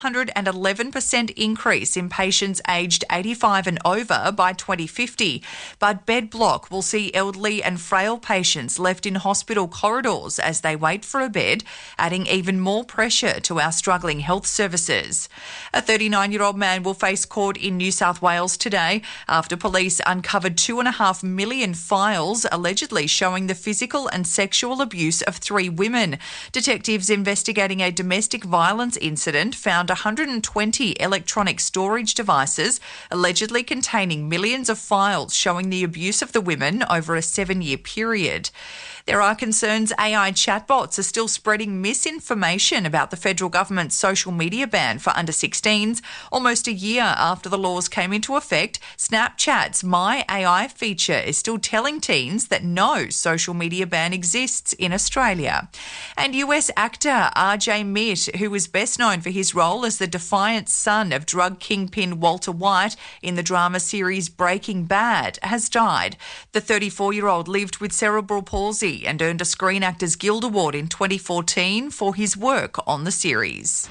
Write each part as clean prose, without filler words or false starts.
111% increase in patients aged 85 and over by 2050. But bed block will see elderly and frail patients left in hospital corridors as they wait for a bed, adding even more pressure to our struggling health services. A 39-year-old man will face court in New South Wales today after police uncovered 2.5 million files allegedly showing the physical and sexual abuse of 3 women. Detectives investigating a domestic violence incident found 120 electronic storage devices allegedly containing millions of files showing the abuse of the women over a 7-year period. There are concerns AI chatbots are still spreading misinformation about the federal government's social media ban for under 16s. Almost a year after the laws came into effect, Snapchat's My AI feature is still telling teens that no social media ban exists in Australia. And US actor RJ Mitt, who was best known for his role as the defiant son of drug kingpin Walter White in the drama series Breaking Bad, has died. The 34-year-old lived with cerebral palsy and earned a Screen Actors Guild Award in 2014 for his work on the series.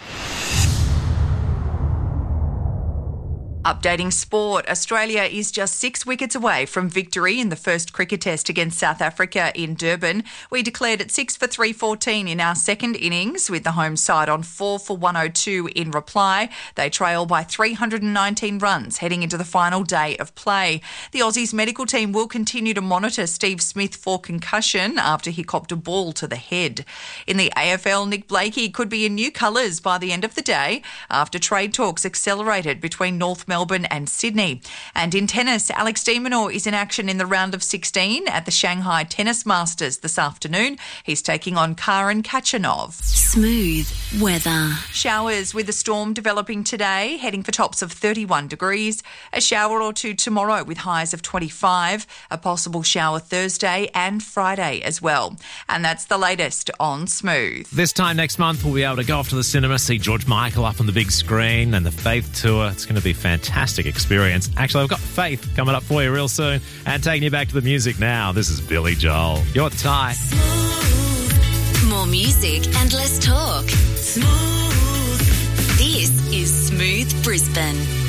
Updating sport, Australia is just 6 wickets away from victory in the first cricket test against South Africa in Durban. We declared at 6 for 314 in our second innings, with the home side on 4 for 102 in reply. They trail by 319 runs heading into the final day of play. The Aussies medical team will continue to monitor Steve Smith for concussion after he copped a ball to the head. In the AFL, Nick Blakey could be in new colours by the end of the day after trade talks accelerated between North Melbourne and Sydney. And in tennis, Alex de Minaur is in action in the round of 16 at the Shanghai Tennis Masters this afternoon. He's taking on Karen Khachanov. Smooth weather. Showers with a storm developing today, heading for tops of 31 degrees. A shower or two tomorrow with highs of 25. A possible shower Thursday and Friday as well. And that's the latest on Smooth. This time next month, we'll be able to go off to the cinema, see George Michael up on the big screen and the Faith Tour. It's going to be fantastic experience. Actually, I've got Faith coming up for you real soon and taking you back to the music now. This is Billy Joel. You're Ty. More music and less talk. Smooth. This is Smooth Brisbane.